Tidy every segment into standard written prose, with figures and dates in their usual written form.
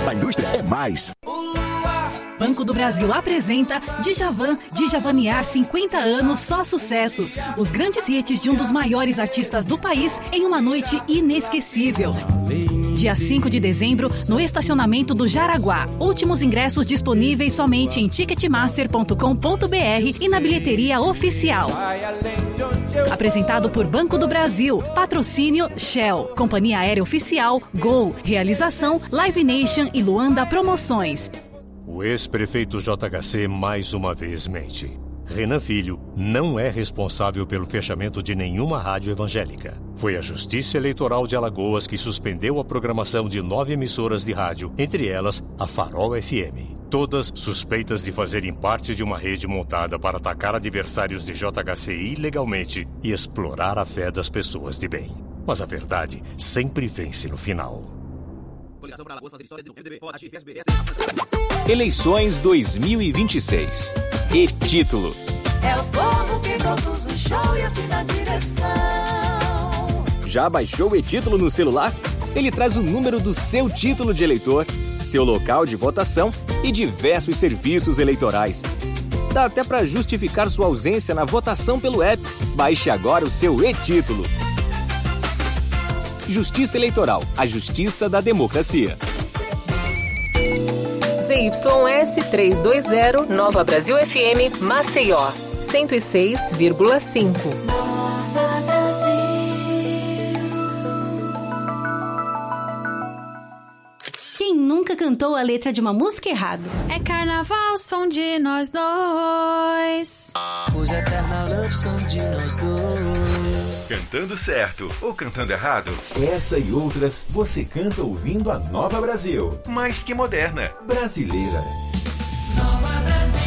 A indústria é mais. Banco do Brasil apresenta Djavan, Djavanear 50 anos, só sucessos. Os grandes hits de um dos maiores artistas do país em uma noite inesquecível. Dia 5 de dezembro, no estacionamento do Jaraguá. Últimos ingressos disponíveis somente em ticketmaster.com.br e na bilheteria oficial. Apresentado por Banco do Brasil. Patrocínio Shell. Companhia Aérea Oficial, Gol. Realização Live Nation e Luanda Promoções. O ex-prefeito JHC mais uma vez mente. Renan Filho não é responsável pelo fechamento de nenhuma rádio evangélica. Foi a Justiça Eleitoral de Alagoas que suspendeu a programação de 9 emissoras de rádio, entre elas a Farol FM. Todas suspeitas de fazerem parte de uma rede montada para atacar adversários de JHC ilegalmente e explorar a fé das pessoas de bem. Mas a verdade sempre vence no final. Eleições 2026. E-título. É o povo que produz o show e assina a direção. Já baixou o e-título no celular? Ele traz o número do seu título de eleitor, seu local de votação e diversos serviços eleitorais. Dá até para justificar sua ausência na votação pelo app. Baixe agora o seu e-título. Justiça Eleitoral, a justiça da democracia. ZYS 320, Nova Brasil FM, Maceió, 106,5. Nova Brasil. Quem nunca cantou a letra de uma música errado? É carnaval, som de nós dois. Hoje é carnaval, som de nós dois. Cantando certo ou cantando errado? Essa e outras você canta ouvindo a Nova Brasil. Mais que moderna. Brasileira. Nova Brasil.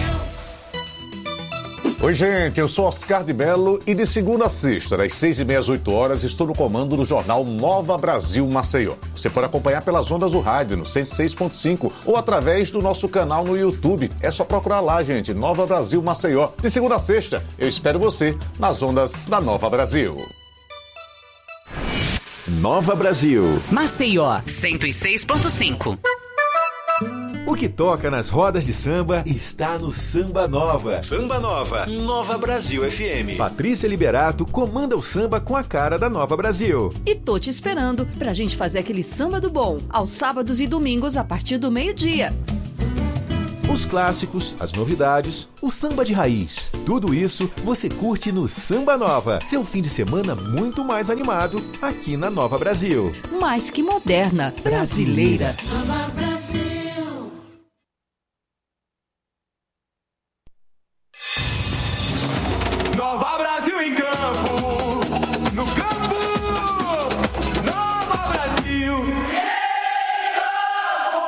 Oi, gente, eu sou Oscar de Mello e de segunda a sexta, das 6h30 às 8h, estou no comando do jornal Nova Brasil Maceió. Você pode acompanhar pelas ondas do rádio no 106.5 ou através do nosso canal no YouTube. É só procurar lá, gente, Nova Brasil Maceió. De segunda a sexta, eu espero você nas ondas da Nova Brasil. Nova Brasil. Maceió, 106,5. O que toca nas rodas de samba está no Samba Nova. Samba Nova, Nova Brasil FM. Patrícia Liberato comanda o samba com a cara da Nova Brasil. E tô te esperando pra gente fazer aquele samba do bom, aos sábados e domingos a partir do meio-dia. Os clássicos, as novidades, o samba de raiz. Tudo isso você curte no Samba Nova. Seu fim de semana muito mais animado aqui na Nova Brasil. Mais que moderna, brasileira. Nova Brasil. Nova Brasil em campo, no campo, Nova Brasil em campo.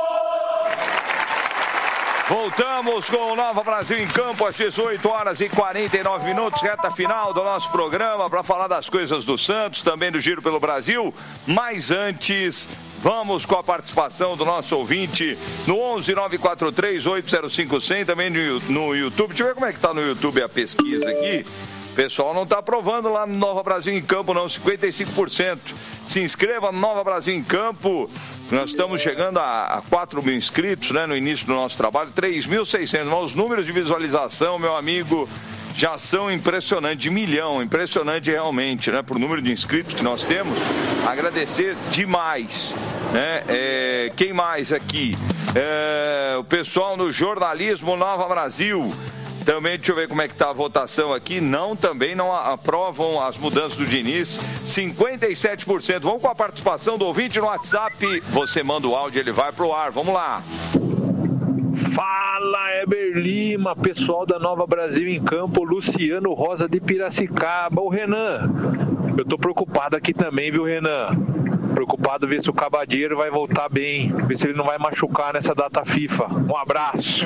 Voltamos com o Nova Brasil em campo às 18h49, reta final do nosso programa para falar das coisas do Santos, também do Giro pelo Brasil, mas antes... Vamos com a participação do nosso ouvinte no 11-943-805-100, também no YouTube. Deixa eu ver como é que está no YouTube a pesquisa aqui. O pessoal não está aprovando lá no Nova Brasil em Campo, não, 55%. Se inscreva no Nova Brasil em Campo. Nós estamos chegando a 4 mil inscritos, né, no início do nosso trabalho, 3.600. Os números de visualização, meu amigo, já são impressionantes, de milhão, impressionante realmente, né, por número de inscritos que nós temos. Agradecer demais, né? Quem mais aqui? O pessoal no Jornalismo Nova Brasil. Também, deixa eu ver como é que está a votação aqui. Também não aprovam as mudanças do Diniz. 57%. Vamos com a participação do ouvinte no WhatsApp. Você manda o áudio, ele vai pro ar. Vamos lá. Fala, Heber Lima, pessoal da Nova Brasil em Campo, Luciano Rosa de Piracicaba. Ô, Renan, eu tô preocupado aqui também, viu, Renan? Preocupado ver se o Cabadeiro vai voltar bem, ver se ele não vai machucar nessa data FIFA. Um abraço.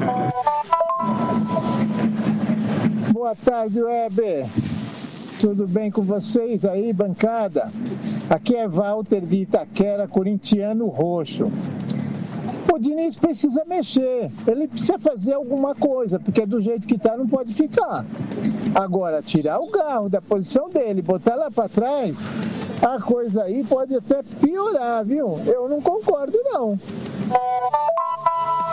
Boa tarde, Weber. Tudo bem com vocês aí, bancada? Aqui é Walter de Itaquera, corintiano roxo. O Diniz precisa mexer, ele precisa fazer alguma coisa, porque do jeito que tá não pode ficar. Agora, tirar o Garro da posição dele, botar lá para trás, a coisa aí pode até piorar, viu? Eu não concordo, não.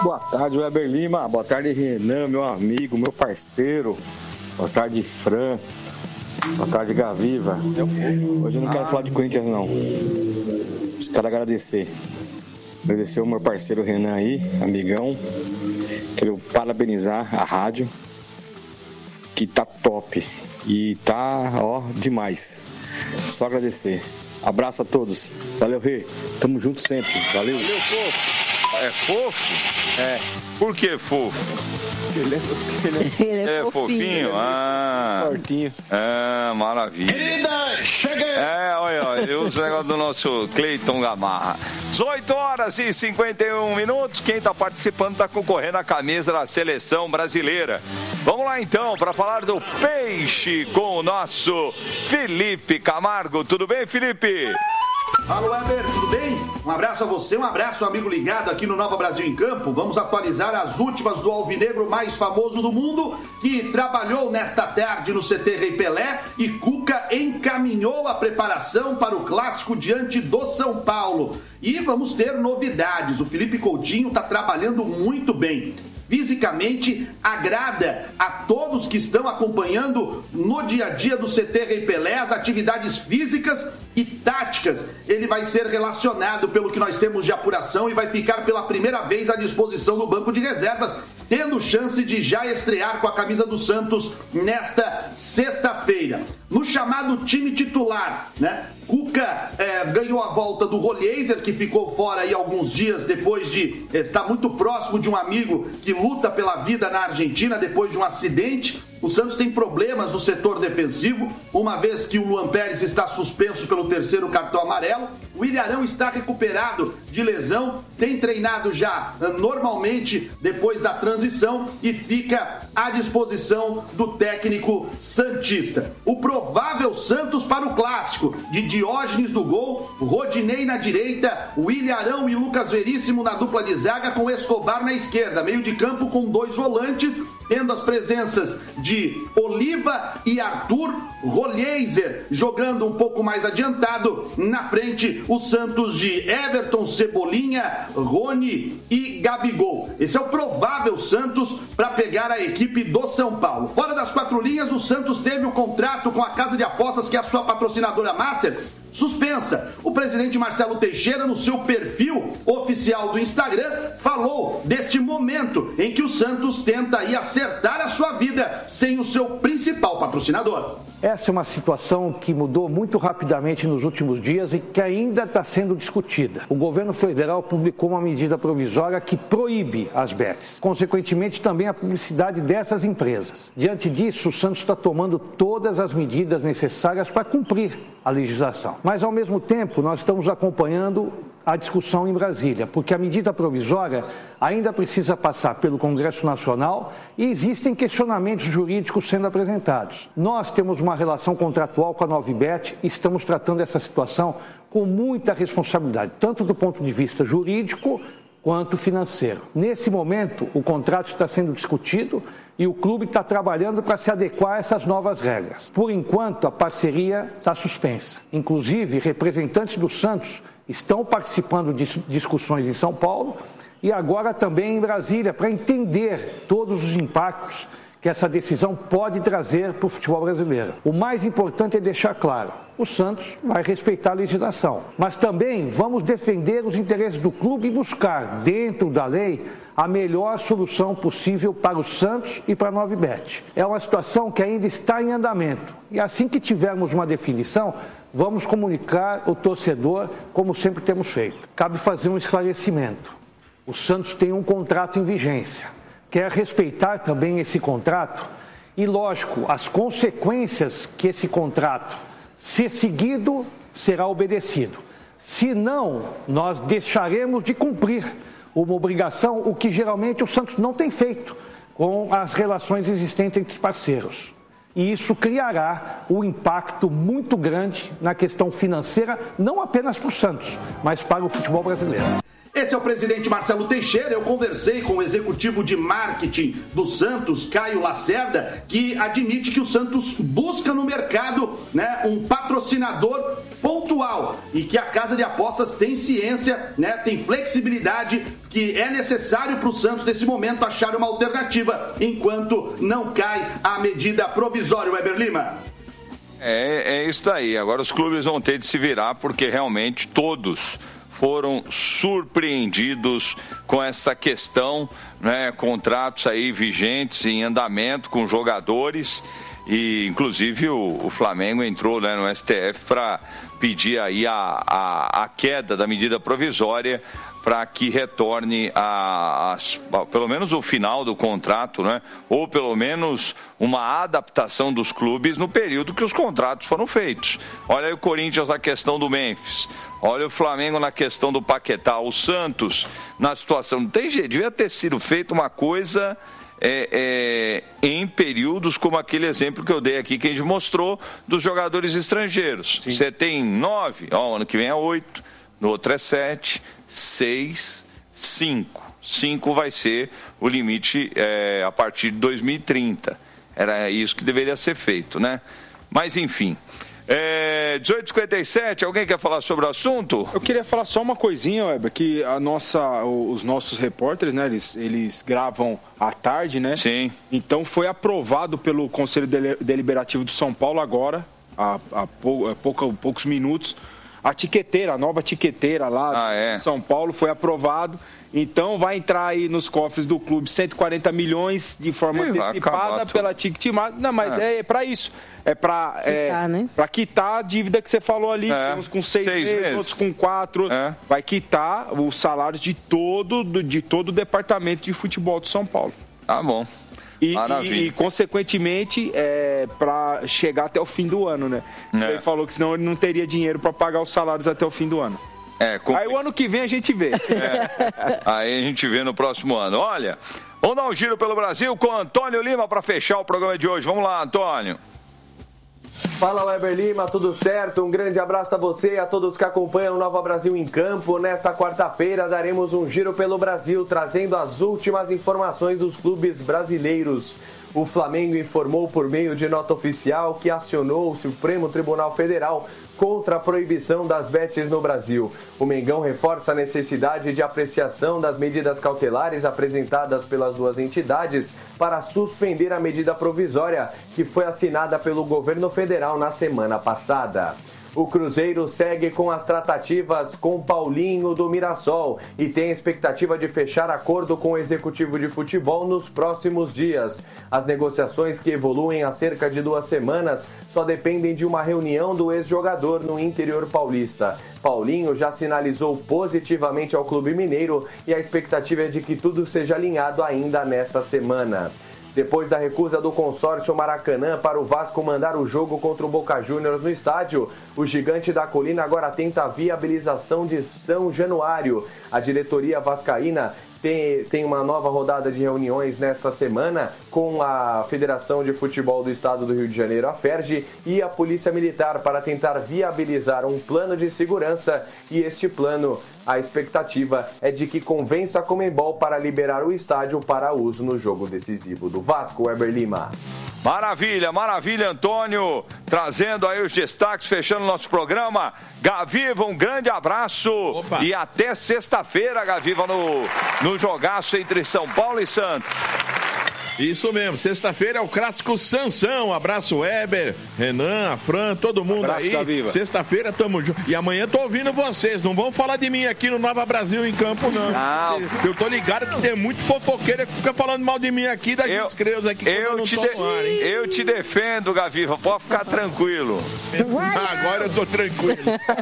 Boa tarde, Weber Lima. Boa tarde, Renan, meu amigo, meu parceiro. Boa tarde, Fran. Boa tarde, Gaviva. Hoje eu não quero falar de Corinthians, não. Os caras agradecer o meu parceiro Renan aí, amigão. Quero parabenizar a rádio, que tá top. E tá, demais. Só agradecer. Abraço a todos. Valeu, Rê. Tamo junto sempre. Valeu. Valeu, fofo. É fofo? É. Por que fofo? Ele é fofinho? Fortinho. Maravilha. Querida, cheguei! Olha, eu uso o negócio do nosso Cleiton Gamarra. 18h51. Quem está participando está concorrendo à camisa da seleção brasileira. Vamos lá então, para falar do peixe com o nosso Felipe Camargo. Tudo bem, Felipe? Alô, Weber, tudo bem? Um abraço a você, um abraço, amigo ligado aqui no Nova Brasil em Campo. Vamos atualizar as últimas do alvinegro mais famoso do mundo, que trabalhou nesta tarde no CT Rei Pelé, e Cuca encaminhou a preparação para o clássico diante do São Paulo. E vamos ter novidades. O Felipe Coutinho está trabalhando muito bem. Fisicamente, agrada a todos que estão acompanhando no dia a dia do CT Rei Pelé as atividades físicas e táticas. Ele vai ser relacionado pelo que nós temos de apuração e vai ficar pela primeira vez à disposição do banco de reservas, tendo chance de já estrear com a camisa do Santos nesta sexta-feira. No chamado time titular, né? Cuca ganhou a volta do Rolheiser, que ficou fora aí alguns dias depois de estar muito próximo de um amigo que luta pela vida na Argentina depois de um acidente. O Santos tem problemas no setor defensivo, uma vez que o Luan Pérez está suspenso pelo terceiro cartão amarelo. O Ilharão está recuperado de lesão, tem treinado já normalmente depois da transição e fica à disposição do técnico santista. O provável Santos para o clássico: de Diógenes do gol, Rodinei na direita, o Ilharão e Lucas Veríssimo na dupla de zaga, com Escobar na esquerda, meio de campo com 2 volantes, tendo as presenças de Oliva e Arthur, Rolheiser jogando um pouco mais adiantado, na frente o Santos de Everton, Cebolinha, Rony e Gabigol. Esse é o provável Santos para pegar a equipe do São Paulo. Fora das 4 linhas, o Santos teve o contrato com a casa de apostas, que é a sua patrocinadora Master, suspensa. O presidente Marcelo Teixeira, no seu perfil oficial do Instagram, falou deste momento em que o Santos tenta aí acertar a sua vida sem o seu principal patrocinador. Essa é uma situação que mudou muito rapidamente nos últimos dias e que ainda está sendo discutida. O governo federal publicou uma medida provisória que proíbe as bets, consequentemente também a publicidade dessas empresas. Diante disso, o Santos está tomando todas as medidas necessárias para cumprir a legislação. Mas, ao mesmo tempo, nós estamos acompanhando a discussão em Brasília, porque a medida provisória ainda precisa passar pelo Congresso Nacional e existem questionamentos jurídicos sendo apresentados. Nós temos uma relação contratual com a Novibet e estamos tratando essa situação com muita responsabilidade, tanto do ponto de vista jurídico quanto financeiro. Nesse momento, o contrato está sendo discutido e o clube está trabalhando para se adequar a essas novas regras. Por enquanto, a parceria está suspensa. Inclusive, representantes do Santos estão participando de discussões em São Paulo e agora também em Brasília, para entender todos os impactos que essa decisão pode trazer para o futebol brasileiro. O mais importante é deixar claro: o Santos vai respeitar a legislação, mas também vamos defender os interesses do clube e buscar, dentro da lei, a melhor solução possível para o Santos e para a Novibet. É uma situação que ainda está em andamento e assim que tivermos uma definição, vamos comunicar ao torcedor, como sempre temos feito. Cabe fazer um esclarecimento: o Santos tem um contrato em vigência, quer respeitar também esse contrato e, lógico, as consequências que esse contrato, se seguido, será obedecido. Se não, nós deixaremos de cumprir uma obrigação, o que geralmente o Santos não tem feito com as relações existentes entre os parceiros. E isso criará um impacto muito grande na questão financeira, não apenas para o Santos, mas para o futebol brasileiro. Esse é o presidente Marcelo Teixeira. Eu conversei com o executivo de marketing do Santos, Caio Lacerda, que admite que o Santos busca no mercado, né, um patrocinador pontual e que a casa de apostas tem ciência, né, tem flexibilidade, que é necessário para o Santos nesse momento achar uma alternativa enquanto não cai a medida provisória, Weber Lima. É isso aí. Agora os clubes vão ter de se virar porque realmente todos foram surpreendidos com essa questão, né? Contratos aí vigentes em andamento com jogadores e inclusive o Flamengo entrou, né, no STF para pedir aí a queda da medida provisória para que retorne pelo menos o final do contrato, né? Ou pelo menos uma adaptação dos clubes no período que os contratos foram feitos. Olha aí o Corinthians na questão do Memphis, olha o Flamengo na questão do Paquetá, o Santos na situação. Não tem jeito, devia ter sido feita uma coisa em períodos como aquele exemplo que eu dei aqui, que a gente mostrou dos jogadores estrangeiros. Sim. Você tem 9, ano que vem é 8, no outro é 7, 6, 5. 5 vai ser o limite a partir de 2030. Era isso que deveria ser feito, né? Mas, enfim. 18h57, alguém quer falar sobre o assunto? Eu queria falar só uma coisinha, Weber, que os nossos repórteres, né, eles gravam à tarde, né? Sim. Então foi aprovado pelo Conselho Deliberativo de São Paulo agora, há poucos minutos, a nova tiqueteira lá de São Paulo foi aprovado. Então vai entrar aí nos cofres do clube 140 milhões de forma antecipada pela Ticketmaster. Não, mas é para isso. É para quitar a dívida que você falou ali. Uns com 6 meses, outros com 4. Vai quitar os salários de todo o departamento de futebol de São Paulo. Tá bom. E consequentemente, para chegar até o fim do ano, né? Ele falou que senão ele não teria dinheiro para pagar os salários até o fim do ano. Aí o ano que vem a gente vê. Aí a gente vê no próximo ano. Olha, vamos dar um giro pelo Brasil com Antônio Lima para fechar o programa de hoje. Vamos lá, Antônio. Fala, Weber Lima, tudo certo? Um grande abraço a você e a todos que acompanham o Nova Brasil em Campo. Nesta quarta-feira daremos um giro pelo Brasil, trazendo as últimas informações dos clubes brasileiros. O Flamengo informou por meio de nota oficial que acionou o Supremo Tribunal Federal contra a proibição das bets no Brasil. O Mengão reforça a necessidade de apreciação das medidas cautelares apresentadas pelas duas entidades para suspender a medida provisória que foi assinada pelo governo federal na semana passada. O Cruzeiro segue com as tratativas com Paulinho do Mirassol e tem a expectativa de fechar acordo com o executivo de futebol nos próximos dias. As negociações, que evoluem há cerca de 2 semanas, só dependem de uma reunião do ex-jogador no interior paulista. Paulinho já sinalizou positivamente ao clube mineiro e a expectativa é de que tudo seja alinhado ainda nesta semana. Depois da recusa do consórcio Maracanã para o Vasco mandar o jogo contra o Boca Juniors no estádio, o Gigante da Colina agora tenta a viabilização de São Januário. A diretoria vascaína tem uma nova rodada de reuniões nesta semana com a Federação de Futebol do Estado do Rio de Janeiro, a FERJ, e a Polícia Militar para tentar viabilizar um plano de segurança, e este plano, a expectativa é de que convença a Conmebol para liberar o estádio para uso no jogo decisivo do Vasco. Weber Lima. Maravilha, maravilha, Antônio, trazendo aí os destaques, fechando nosso programa. Gaviva, um grande abraço. Opa. E até sexta-feira, Gaviva, no jogaço entre São Paulo e Santos. Isso mesmo, sexta-feira é o clássico Sansão. Abraço, Weber, Renan, a Fran, todo mundo. Abraço, aí. Gaviva. Sexta-feira tamo junto. E amanhã tô ouvindo vocês. Não vão falar de mim aqui no Nova Brasil em Campo, não. Eu tô ligado que tem muito fofoqueiro que fica falando mal de mim aqui, das inscritos aqui. Eu te defendo, Gaviva. Pode ficar tranquilo. Agora eu tô tranquilo.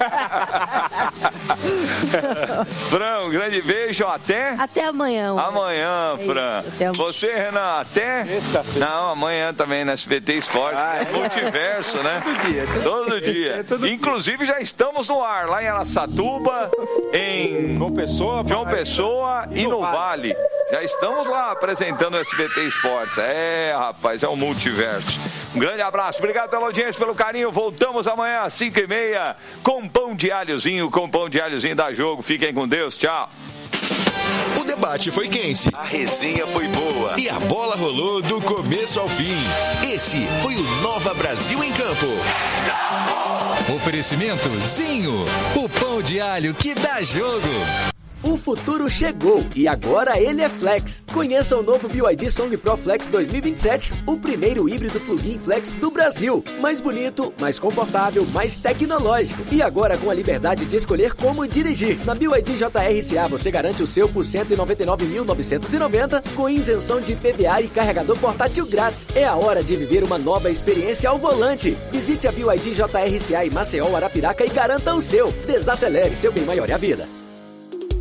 Fran, um grande beijo. Até amanhã. Amanhã, Fran. Você, Renan, até? Não, amanhã também na SBT Esportes. Multiverso, né? Todo dia. Inclusive já estamos no ar, lá em Araçatuba, em João Pessoa e no Vale. Já estamos lá apresentando o SBT Esportes. Rapaz, é um multiverso. Um grande abraço. Obrigado pela audiência, pelo carinho. Voltamos amanhã às 5h30 com pão de alhozinho da Jogo. Fiquem com Deus. Tchau. debate foi quente, a resenha foi boa e a bola rolou do começo ao fim. Esse foi o Nova Brasil em Campo. Oferecimento Zinho, o pão de alho que dá jogo. O futuro chegou e agora ele é Flex. Conheça o novo BYD Song Pro Flex 2027, o primeiro híbrido plug-in Flex do Brasil. Mais bonito, mais confortável, mais tecnológico. E agora com a liberdade de escolher como dirigir. Na BYD JRCA você garante o seu por R$ 199.990 com isenção de IPVA e carregador portátil grátis. É a hora de viver uma nova experiência ao volante. Visite a BYD JRCA em Maceió, Arapiraca e garanta o seu. Desacelere, seu bem maior é a vida.